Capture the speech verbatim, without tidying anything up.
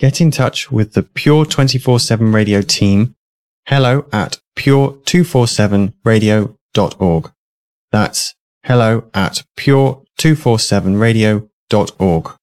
get in touch with the Pure twenty-four seven Radio team, hello at pure two forty-seven radio dot org. That's hello at pure two forty-seven radio dot org.